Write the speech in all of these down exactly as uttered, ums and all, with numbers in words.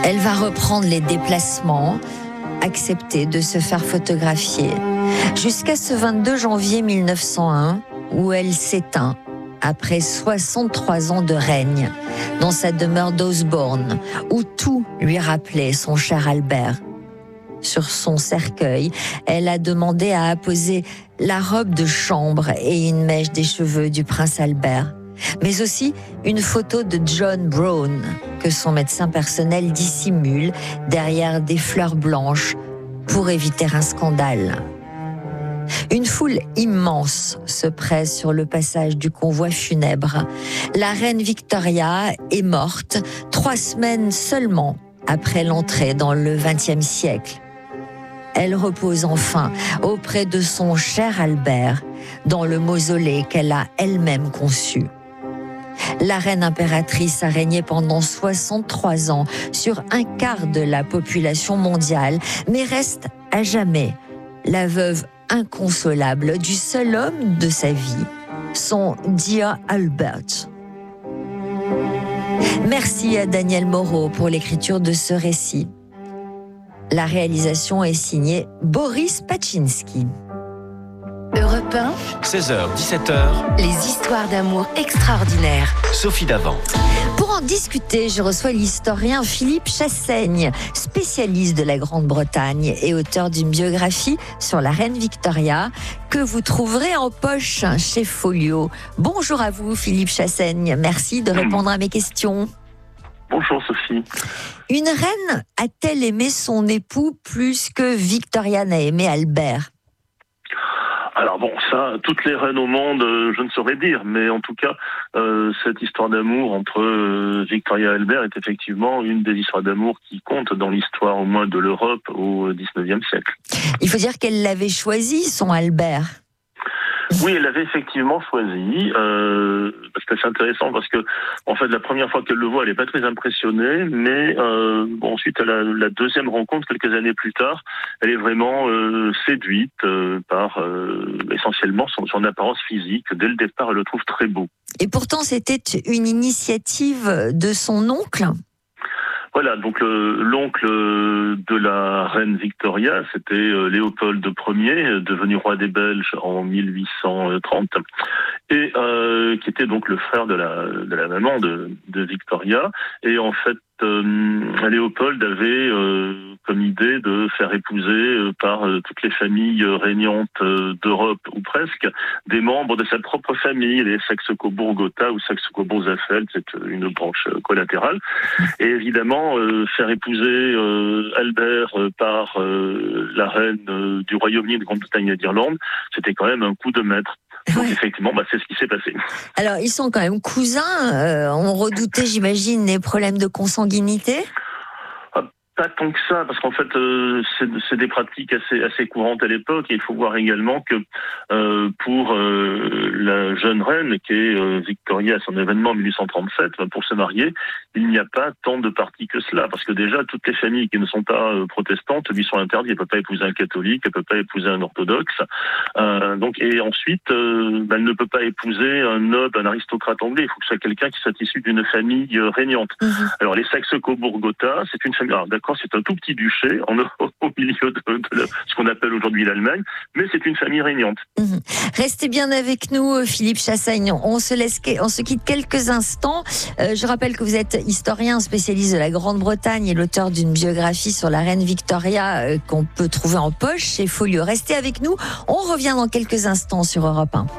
Elle va reprendre les déplacements, accepter de se faire photographier, jusqu'à ce vingt-deux janvier mille neuf cent un, où elle s'éteint après soixante-trois ans de règne, dans sa demeure d'Osborne, où tout lui rappelait son cher Albert. Sur son cercueil, elle a demandé à apposer la robe de chambre et une mèche des cheveux du prince Albert, mais aussi une photo de John Brown, que son médecin personnel dissimule derrière des fleurs blanches pour éviter un scandale. Une foule immense se presse sur le passage du convoi funèbre. La reine Victoria est morte trois semaines seulement après l'entrée dans le vingtième siècle. Elle repose enfin auprès de son cher Albert, dans le mausolée qu'elle a elle-même conçu. La reine impératrice a régné pendant soixante-trois ans sur un quart de la population mondiale, mais reste à jamais la veuve inconsolable du seul homme de sa vie, son Dear Albert. Merci à Daniel Moreau pour l'écriture de ce récit. La réalisation est signée Boris Paczynski. Europe un, seize heures dix-sept heures, les histoires d'amour extraordinaires. Sophie Davant. Pour en discuter, je reçois l'historien Philippe Chassaigne, spécialiste de la Grande-Bretagne et auteur d'une biographie sur la reine Victoria que vous trouverez en poche chez Folio. Bonjour à vous Philippe Chassaigne, merci de répondre à mes questions. Bonjour Sophie. Une reine a-t-elle aimé son époux plus que Victoria n'a aimé Albert ? Alors bon, ça, toutes les reines au monde, euh, je ne saurais dire, mais en tout cas, euh, cette histoire d'amour entre euh, Victoria et Albert est effectivement une des histoires d'amour qui compte dans l'histoire au moins de l'Europe au dix-neuvième siècle. Il faut dire qu'elle l'avait choisi, son Albert. Oui, elle l'avait effectivement choisi, euh, parce que c'est intéressant, parce que en fait, la première fois qu'elle le voit, elle n'est pas très impressionnée, mais euh, bon, ensuite, à la, la deuxième rencontre, quelques années plus tard, elle est vraiment euh, séduite euh, par euh, essentiellement son, son apparence physique. Dès le départ, elle le trouve très beau. Et pourtant, c'était une initiative de son oncle ? Voilà, donc le, l'oncle de la reine Victoria, c'était Léopold Ier, devenu roi des Belges en mille huit cent trente, et euh, qui était donc le frère de la, de la maman de, de Victoria. Et en fait, euh, Léopold avait euh, comme idée de faire épouser euh, par euh, toutes les familles régnantes euh, d'Europe, ou presque, des membres de sa propre famille, les Saxe-Cobourg-Gotha ou Saxe-Cobourg-Saalfeld, c'est une branche euh, collatérale. Et évidemment, euh, faire épouser euh, Albert euh, par euh, la reine euh, du Royaume-Uni de Grande-Bretagne et d'Irlande, c'était quand même un coup de maître. Donc ouais. Effectivement, bah, c'est ce qui s'est passé. Alors, ils sont quand même cousins. Euh, on redoutait, j'imagine, les problèmes de consanguinité. Pas tant que ça, parce qu'en fait, euh, c'est, c'est des pratiques assez, assez courantes à l'époque. Et il faut voir également que euh, pour euh, la jeune reine, qui est euh, Victoria, à son événement en mille huit cent trente-sept, pour se marier, il n'y a pas tant de partis que cela. Parce que déjà, toutes les familles qui ne sont pas euh, protestantes lui sont interdites. Elle ne peut pas épouser un catholique, elle ne peut pas épouser un orthodoxe. Euh, donc, et ensuite, euh, elle ne peut pas épouser un noble, un aristocrate anglais. Il faut que ce soit quelqu'un qui soit issu d'une famille euh, régnante. Mmh. Alors, les Saxe-Cobourg-Gotha, c'est une famille... Alors, d'accord, c'est un tout petit duché en, au milieu de, de la, ce qu'on appelle aujourd'hui l'Allemagne, mais c'est une famille régnante. Mmh. Restez bien avec nous, Philippe Chassaigne. On se laisse, on se quitte quelques instants. Euh, je rappelle que vous êtes historien, spécialiste de la Grande-Bretagne et l'auteur d'une biographie sur la reine Victoria euh, qu'on peut trouver en poche chez Folio. Restez avec nous. On revient dans quelques instants sur Europe un.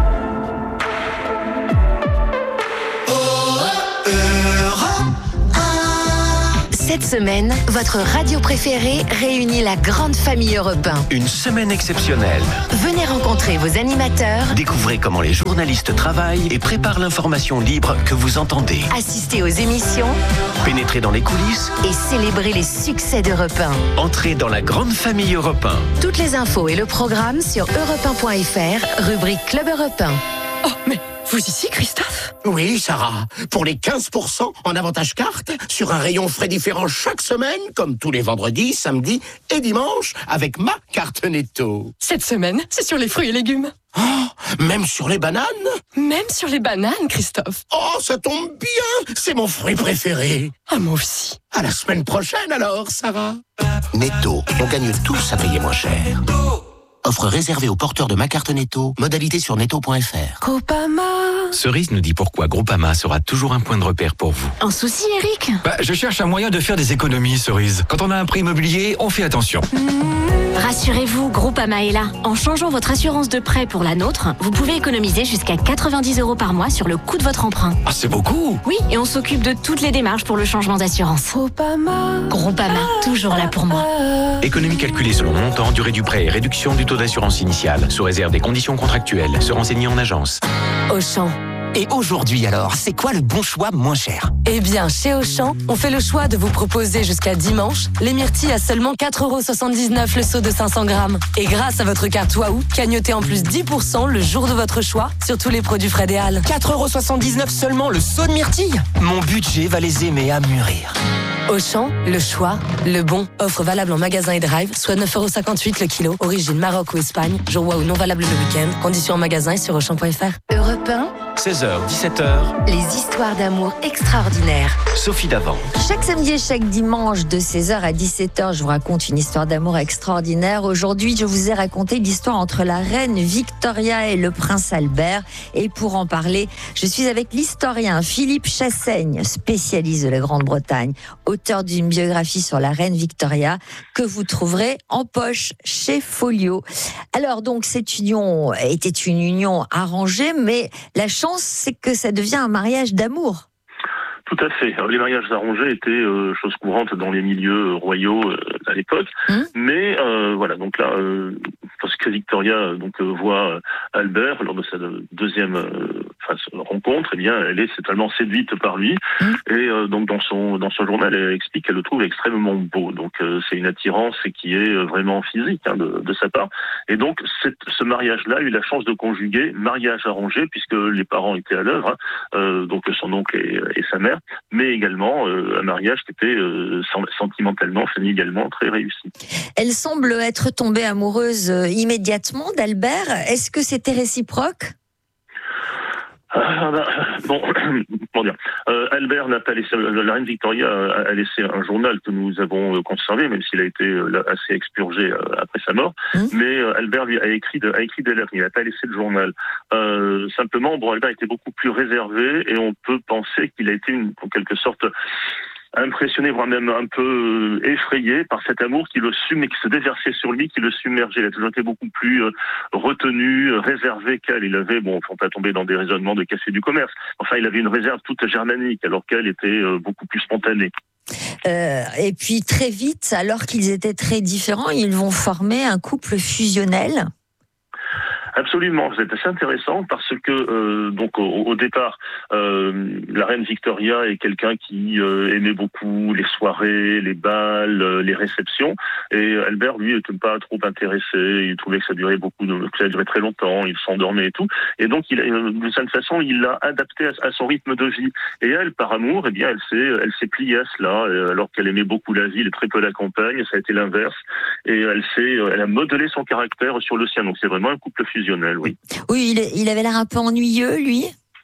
Cette semaine, votre radio préférée réunit la grande famille Europe un. Une semaine exceptionnelle. Venez rencontrer vos animateurs. Découvrez comment les journalistes travaillent et préparent l'information libre que vous entendez. Assistez aux émissions. Pénétrez dans les coulisses. Et célébrez les succès d'Europe un. Entrez dans la grande famille Europe un. Toutes les infos et le programme sur europe un point f r, rubrique Club Europe un. Oh, mais Vous ici, Christophe? Oui, Sarah. Pour les quinze pour cent en avantage carte, sur un rayon frais différent chaque semaine, comme tous les vendredis, samedis et dimanches, avec ma carte Netto. Cette semaine, c'est sur les fruits et légumes. Oh, même sur les bananes? Même sur les bananes, Christophe. Oh, ça tombe bien. C'est mon fruit préféré. Ah, moi aussi. À la semaine prochaine alors, Sarah. Netto, on gagne tous à payer moins cher. Offre réservée aux porteurs de ma carte Netto. Modalité sur netto point f r. Groupama. Cerise nous dit pourquoi Groupama sera toujours un point de repère pour vous. Un souci, Eric? Bah, je cherche un moyen de faire des économies, Cerise. Quand on a un prêt immobilier, on fait attention. Mmh. Rassurez-vous, Groupama est là. En changeant votre assurance de prêt pour la nôtre, vous pouvez économiser jusqu'à quatre-vingt-dix euros par mois sur le coût de votre emprunt. Ah, c'est beaucoup! Oui, et on s'occupe de toutes les démarches pour le changement d'assurance. Groupama. Groupama, toujours là pour moi. Économie calculée selon montant, durée du prêt et réduction du taux d'assurance initiale, sous réserve des conditions contractuelles. Se renseigner en agence. Auchan. Et aujourd'hui alors, c'est quoi le bon choix moins cher? Eh bien, chez Auchan, on fait le choix de vous proposer jusqu'à dimanche les myrtilles à seulement quatre euros soixante-dix-neuf le seau de cinq cents grammes. Et grâce à votre carte Waouh, cagnotez en plus dix pour cent le jour de votre choix sur tous les produits Fred et Al. quatre euros soixante-dix-neuf seulement le seau de myrtilles? Mon budget va les aimer à mûrir. Auchan, le choix, le bon. Offre valable en magasin et drive, soit neuf euros cinquante-huit le kilo. Origine Maroc ou Espagne. Jour Waouh non valable le week-end. Conditions en magasin et sur auchan point f r. Europe un, seize heures, dix-sept heures. les histoires d'amour extraordinaires. Sophie Davant. Chaque samedi et chaque dimanche de seize heures à dix-sept heures, je vous raconte une histoire d'amour extraordinaire. Aujourd'hui, je vous ai raconté l'histoire entre la reine Victoria et le prince Albert. Et pour en parler, je suis avec l'historien Philippe Chassaigne, spécialiste de la Grande-Bretagne, auteur d'une biographie sur la reine Victoria que vous trouverez en poche chez Folio. Alors donc, cette union était une union arrangée, mais la chance, c'est que ça devient un mariage d'amour. Tout à fait. Alors, les mariages arrangés étaient euh, chose courante dans les milieux royaux euh, à l'époque, mmh. mais euh, voilà. Donc là, euh, lorsque Victoria donc euh, voit euh, Albert lors de sa deuxième euh, enfin, rencontre, eh bien, elle est totalement séduite par lui, mmh. et euh, donc dans son dans son journal, elle explique qu'elle le trouve extrêmement beau. Donc euh, c'est une attirance qui est vraiment physique hein, de, de sa part. Et donc cette, ce mariage-là a eu la chance de conjuguer mariage arrangé puisque les parents étaient à l'œuvre, hein, euh, donc son oncle et, et sa mère, mais également euh, un mariage qui était euh, sentimentalement, familialement très réussi. Elle semble être tombée amoureuse euh, immédiatement d'Albert. Est-ce que c'était réciproque ? Ah, bah, bon, comment dire euh, Albert n'a pas laissé, la reine Victoria a, a laissé un journal que nous avons conservé, même s'il a été euh, assez expurgé euh, après sa mort. Mmh. Mais euh, Albert lui a écrit, de, a écrit des lettres. Il n'a pas laissé de journal. Euh, simplement, bon, Albert était beaucoup plus réservé et on peut penser qu'il a été une, en quelque sorte impressionné, voire même un peu effrayé par cet amour qui le submergeait, qui se déversait sur lui, qui le submergeait. Il a toujours été beaucoup plus euh, retenu, euh, réservé qu'elle. Il avait, bon, faut pas tomber dans des raisonnements de casser du commerce. Enfin, il avait une réserve toute germanique, alors qu'elle était euh, beaucoup plus spontanée. Euh, et puis très vite, alors qu'ils étaient très différents, ils vont former un couple fusionnel. Absolument, c'est assez intéressant parce que euh, donc au, au départ, euh, la reine Victoria est quelqu'un qui euh, aimait beaucoup les soirées, les balles, euh, les réceptions, et Albert lui n'était pas trop intéressé. Il trouvait que ça durait beaucoup, que ça durait très longtemps. Il s'endormait et tout, et donc il, d'une certaine façon, il l'a adapté à, à son rythme de vie. Et elle, par amour, eh bien, elle s'est, elle s'est pliée à cela, alors qu'elle aimait beaucoup la ville et très peu la campagne. Ça a été l'inverse, et elle s'est, elle a modelé son caractère sur le sien. Donc c'est vraiment un couple fusionnel. Oui, oui il, il avait l'air un peu ennuyeux, lui.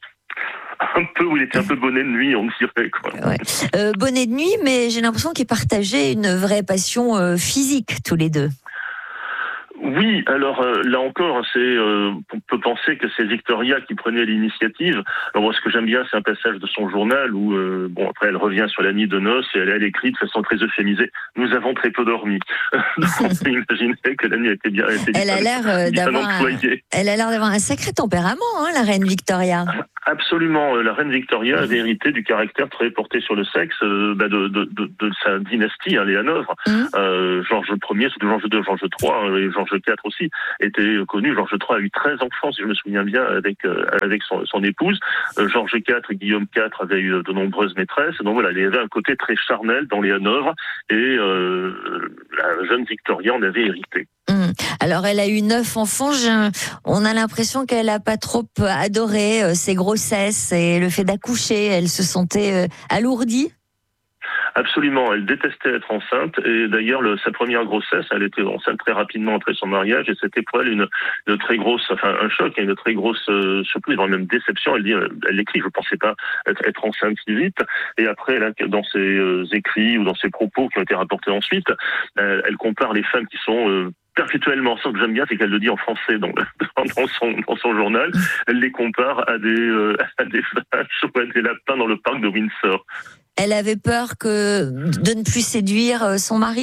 Un peu, oui, il était un peu bonnet de nuit, on dirait, quoi. Ouais. Euh, bonnet de nuit, mais j'ai l'impression qu'ils partageaient une vraie passion euh, physique, tous les deux. Oui, alors euh, là encore, c'est euh, on peut penser que c'est Victoria qui prenait l'initiative. Alors moi, ce que j'aime bien, c'est un passage de son journal où, euh, bon, après, elle revient sur la nuit de noces et elle, elle écrit de façon très euphémisée. Nous avons très peu dormi. Donc, on peut imaginer que la nuit était bien. Était elle a l'air euh, d'avoir. Un, elle a l'air d'avoir un sacré tempérament, hein, la reine Victoria. Absolument. La reine Victoria avait hérité du caractère très porté sur le sexe euh, bah de, de, de, de sa dynastie, hein, les Hanovre. Mmh. Euh, Georges Ier, c'est de Georges deux, Georges trois, et Georges quatre aussi, était connu. Georges trois a eu treize enfants, si je me souviens bien, avec euh, avec son, son épouse. Euh, Georges quatre et Guillaume quatre avaient eu de nombreuses maîtresses. Donc voilà, il y avait un côté très charnel dans les Hanovre, et euh, la jeune Victoria en avait hérité. Mmh. Alors, elle a eu neuf enfants. Je, on a l'impression qu'elle n'a pas trop adoré euh, ses grossesses et le fait d'accoucher. Elle se sentait euh, alourdie. Absolument, elle détestait être enceinte et d'ailleurs le, sa première grossesse, elle était enceinte très rapidement après son mariage et c'était pour elle une, une très grosse, enfin un choc et une très grosse euh, surprise, voire même déception. Elle dit, elle écrit, je ne pensais pas être, être enceinte si vite. Et après, là, dans ses euh, écrits ou dans ses propos qui ont été rapportés ensuite, elle, elle compare les femmes qui sont euh, perpétuellement, ce que j'aime bien, c'est qu'elle le dit en français dans, dans, son, dans son journal. Elle les compare à des, euh, à des vaches ou à des lapins dans le parc de Windsor. Elle avait peur que de ne plus séduire son mari ?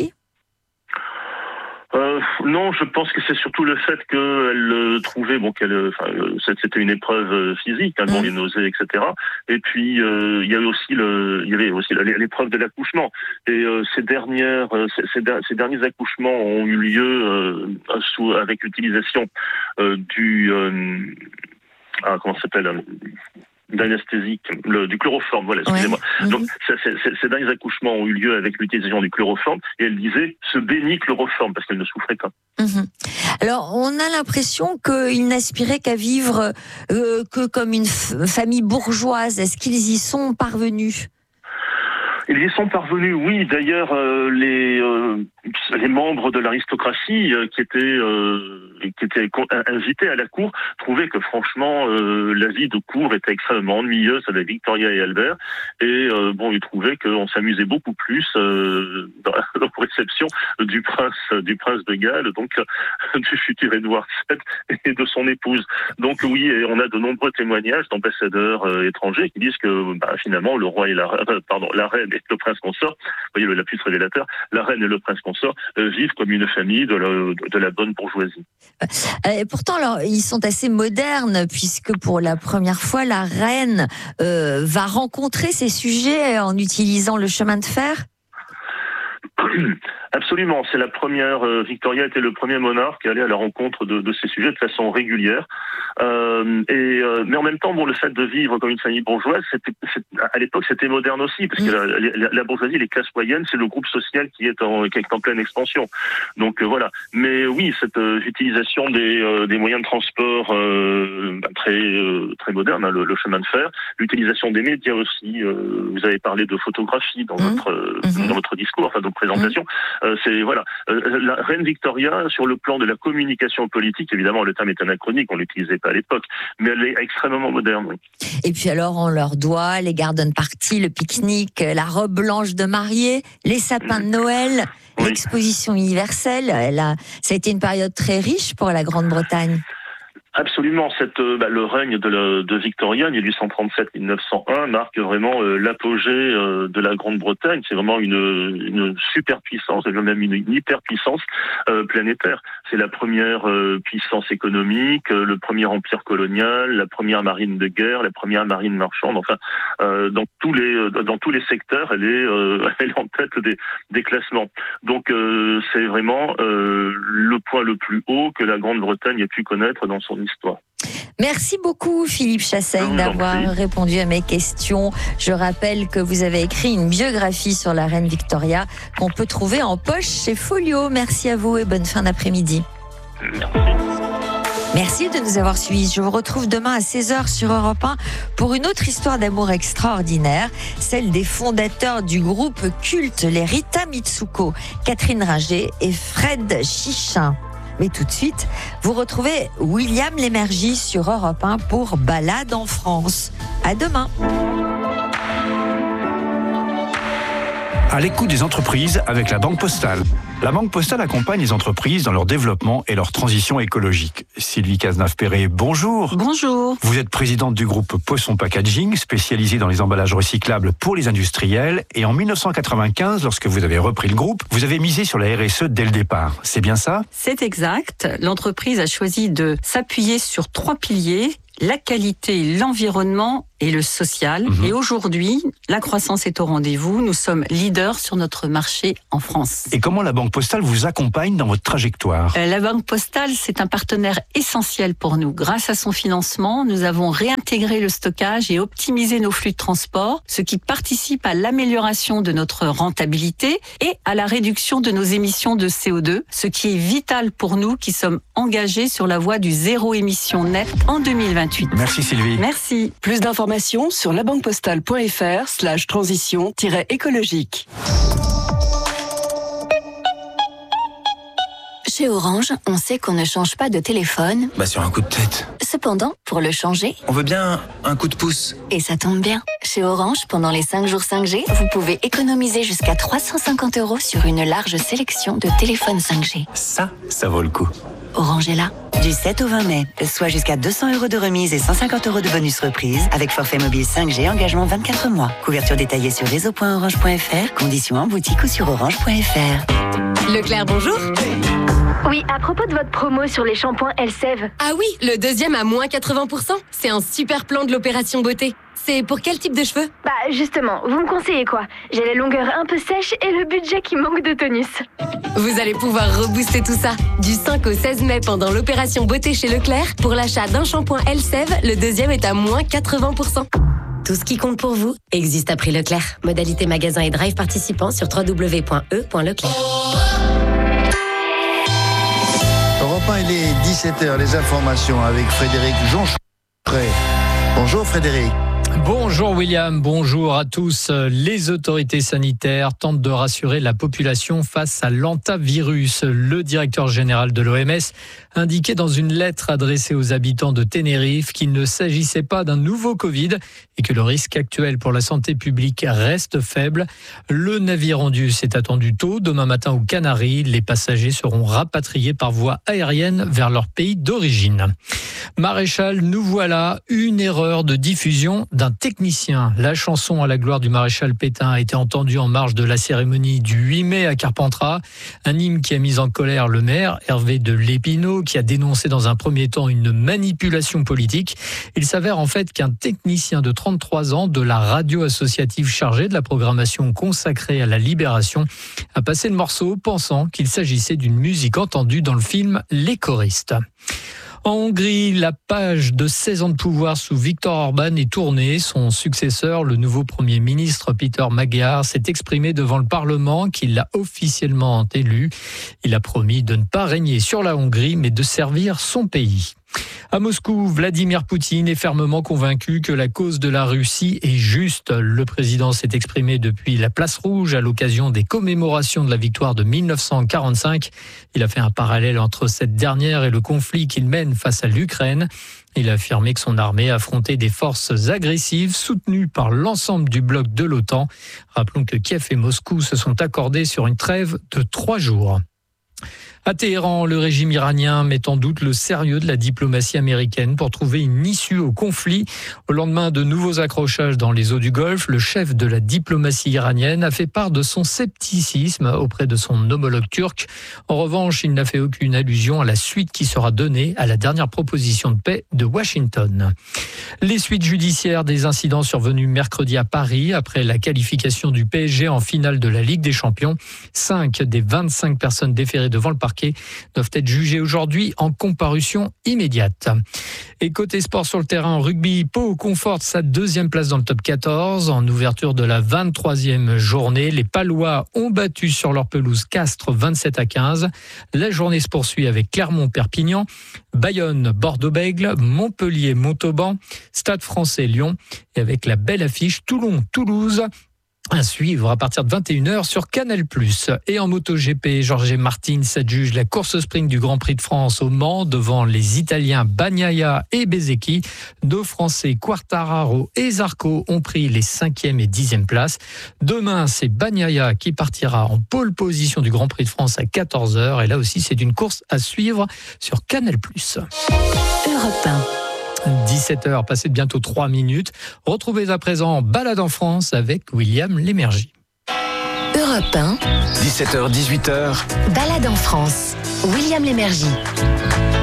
Euh, non, je pense que c'est surtout le fait qu'elle euh, trouvait bon qu'elle, enfin, euh, c'était une épreuve physique, hein, bon, les nausées, et cetera. Et puis euh, il y avait aussi le, il y avait aussi l'épreuve de l'accouchement. Et euh, ces dernières, euh, ces, ces, ces derniers accouchements ont eu lieu euh, sous avec l'utilisation euh, du, euh, ah, comment ça s'appelle? d'anesthésique, le, du chloroforme, voilà, excusez-moi. Ouais. Donc, c est, c est, ces derniers accouchements ont eu lieu avec l'utilisation du chloroforme, et elle disait ce béni chloroforme, parce qu'elle ne souffrait pas. Mmh. Alors, on a l'impression qu'ils n'aspiraient qu'à vivre euh, que comme une f famille bourgeoise. Est-ce qu'ils y sont parvenus ? Ils y sont parvenus, oui. D'ailleurs, euh, les, euh, les membres de l'aristocratie euh, qui étaient euh, qui étaient invités à la cour trouvaient que franchement euh, la vie de cour était extrêmement ennuyeuse avec Victoria et Albert. Et euh, bon, ils trouvaient qu'on s'amusait beaucoup plus euh, dans la réception du prince du prince de Galles, donc euh, du futur Édouard sept et de son épouse. Donc oui, et on a de nombreux témoignages d'ambassadeurs euh, étrangers qui disent que bah, finalement le roi et la euh, pardon la reine et le prince consort, vous voyez le lapsus révélateur, la reine et le prince consort euh, vivent comme une famille de la, de la bonne bourgeoisie. Et pourtant, alors, ils sont assez modernes puisque pour la première fois, la reine euh, va rencontrer ces sujets en utilisant le chemin de fer. Absolument, c'est la première. Euh, Victoria était le premier monarque à aller à la rencontre de, de ces sujets de façon régulière. Euh, et euh, mais en même temps, bon, le fait de vivre comme une famille bourgeoise, c'était, à l'époque, c'était moderne aussi, parce que la, la, la bourgeoisie, les classes moyennes, c'est le groupe social qui est en, qui est en pleine expansion. Donc euh, voilà. Mais oui, cette euh, utilisation des, euh, des moyens de transport euh, bah, très euh, très moderne, hein, le, le chemin de fer, l'utilisation des médias aussi. Euh, vous avez parlé de photographie dans mmh. votre euh, mmh. dans votre discours, enfin de présentation. Mmh. Euh, c'est voilà, euh, la reine Victoria, sur le plan de la communication politique, évidemment, le terme est anachronique, on l'utilisait pas à l'époque, mais elle est extrêmement moderne. Oui. Et puis alors, on leur doit les garden parties, le pique-nique, la robe blanche de mariée, les sapins de Noël, oui. l'exposition universelle. Elle a, ça a été une période très riche pour la Grande-Bretagne. Absolument, cette, bah, le règne de, la, de Victoria, mille huit cent trente-sept à mille neuf cent un, marque vraiment euh, l'apogée euh, de la Grande-Bretagne. C'est vraiment une, une superpuissance, même une, une hyperpuissance euh, planétaire. C'est la première euh, puissance économique, euh, le premier empire colonial, la première marine de guerre, la première marine marchande. Enfin, euh, dans tous les dans tous les secteurs, elle est euh, elle est en tête des, des classements. Donc euh, c'est vraiment euh, le point le plus haut que la Grande-Bretagne ait pu connaître dans son histoire. Merci beaucoup Philippe Chassaigne d'avoir répondu à mes questions. Je rappelle que vous avez écrit une biographie sur la reine Victoria qu'on peut trouver en poche chez Folio. Merci à vous et bonne fin d'après-midi. Merci. Merci de nous avoir suivis. Je vous retrouve demain à seize heures sur Europe un pour une autre histoire d'amour extraordinaire, celle des fondateurs du groupe culte les Rita Mitsuko, Catherine Ringer et Fred Chichin. Mais tout de suite, vous retrouvez William Lémergie sur Europe un pour Balade en France. À demain. À l'écoute des entreprises avec la Banque Postale. La Banque Postale accompagne les entreprises dans leur développement et leur transition écologique. Sylvie Cazenave-Perret, bonjour. Bonjour. Vous êtes présidente du groupe Poisson Packaging, spécialisé dans les emballages recyclables pour les industriels. Et en mille neuf cent quatre-vingt-quinze, lorsque vous avez repris le groupe, vous avez misé sur la R S E dès le départ. C'est bien ça ? C'est exact. L'entreprise a choisi de s'appuyer sur trois piliers: la qualité, l'environnement et le social. Mmh. Et aujourd'hui, la croissance est au rendez-vous. Nous sommes leaders sur notre marché en France. Et comment la Banque Postale vous accompagne dans votre trajectoire ? euh, La Banque Postale, c'est un partenaire essentiel pour nous. Grâce à son financement, nous avons réintégré le stockage et optimisé nos flux de transport, ce qui participe à l'amélioration de notre rentabilité et à la réduction de nos émissions de C O deux, ce qui est vital pour nous qui sommes engagés sur la voie du zéro émission net en deux mille vingt-huit. Merci Sylvie. Merci. Plus d'informations sur labanquepostale.fr slash transition écologique. Chez Orange, on sait qu'on ne change pas de téléphone. Bah sur un coup de tête. Cependant, pour le changer, on veut bien un coup de pouce. Et ça tombe bien. Chez Orange, pendant les cinq jours cinq G, vous pouvez économiser jusqu'à trois cent cinquante euros sur une large sélection de téléphones cinq G. Ça, ça vaut le coup. Orange est là. Du sept au vingt mai, soit jusqu'à deux cents euros de remise et cent cinquante euros de bonus reprise avec forfait mobile cinq G, engagement vingt-quatre mois. Couverture détaillée sur réseau point orange point f r, conditions en boutique ou sur orange point f r. Leclerc, bonjour. Oui, à propos de votre promo sur les shampoings Elseve. Ah oui, le deuxième à moins quatre-vingts pour cent. C'est un super plan de l'opération beauté. C'est pour quel type de cheveux? Bah justement, vous me conseillez quoi? J'ai la longueur un peu sèche et le budget qui manque de tonus. Vous allez pouvoir rebooster tout ça. Du cinq au seize mai pendant l'opération beauté chez Leclerc, pour l'achat d'un shampoing Elseve, le deuxième est à moins quatre-vingts pour cent. Tout ce qui compte pour vous existe à prix Leclerc. Modalité magasin et drive participants sur w w w point e point leclerc. Europe un, il est dix-sept heures, les informations avec Frédéric Joncheret. Bonjour Frédéric. Bonjour William, bonjour à tous. Les autorités sanitaires tentent de rassurer la population face à l'hantavirus. Le directeur général de l'O M S indiquait dans une lettre adressée aux habitants de Tenerife qu'il ne s'agissait pas d'un nouveau Covid et que le risque actuel pour la santé publique reste faible. Le navire Andus est attendu tôt, demain matin aux Canaries. Les passagers seront rapatriés par voie aérienne vers leur pays d'origine. Maréchal, nous voilà, une erreur de diffusion d'un technicien. La chanson à la gloire du maréchal Pétain a été entendue en marge de la cérémonie du huit mai à Carpentras. Un hymne qui a mis en colère le maire, Hervé de Lépinot, qui a dénoncé dans un premier temps une manipulation politique. Il s'avère en fait qu'un technicien de trente-trois ans de la radio associative chargée de la programmation consacrée à la libération a passé le morceau pensant qu'il s'agissait d'une musique entendue dans le film Les choristes. En Hongrie, la page de seize ans de pouvoir sous Viktor Orban est tournée. Son successeur, le nouveau Premier ministre Peter Magyar, s'est exprimé devant le Parlement qui l'a officiellement élu. Il a promis de ne pas régner sur la Hongrie, mais de servir son pays. À Moscou, Vladimir Poutine est fermement convaincu que la cause de la Russie est juste. Le président s'est exprimé depuis la Place Rouge à l'occasion des commémorations de la victoire de mille neuf cent quarante-cinq. Il a fait un parallèle entre cette dernière et le conflit qu'il mène face à l'Ukraine. Il a affirmé que son armée affrontait des forces agressives soutenues par l'ensemble du bloc de l'OTAN. Rappelons que Kiev et Moscou se sont accordés sur une trêve de trois jours. À Téhéran, le régime iranien met en doute le sérieux de la diplomatie américaine pour trouver une issue au conflit. Au lendemain de nouveaux accrochages dans les eaux du Golfe, le chef de la diplomatie iranienne a fait part de son scepticisme auprès de son homologue turc. En revanche, il n'a fait aucune allusion à la suite qui sera donnée à la dernière proposition de paix de Washington. Les suites judiciaires des incidents survenus mercredi à Paris après la qualification du P S G en finale de la Ligue des Champions. Cinq des vingt-cinq personnes déférées devant le parquet doivent être jugés aujourd'hui en comparution immédiate. Et côté sport sur le terrain, en rugby, Pau conforte sa deuxième place dans le top quatorze. En ouverture de la vingt-troisième journée, les Palois ont battu sur leur pelouse Castres vingt-sept à quinze. La journée se poursuit avec Clermont-Perpignan, Bayonne, Bordeaux-Bègles, Montpellier-Montauban, Stade français Lyon et avec la belle affiche Toulon-Toulouse. À suivre à partir de vingt et une heures sur Canal plus. Et en MotoGP, Jorge Martins adjuge la course sprint du Grand Prix de France au Mans devant les Italiens Bagnaia et Bezzecchi. Deux Français, Quartararo et Zarco, ont pris les cinquième et dixième places. Demain, c'est Bagnaia qui partira en pole position du Grand Prix de France à quatorze heures. Et là aussi, c'est une course à suivre sur Canal plus. Europe un. dix-sept heures, passé de bientôt trois minutes. Retrouvez à présent Balade en France avec William Lémergie. Europe un. dix-sept heures, dix-huit heures. Balade en France. William Lémergie.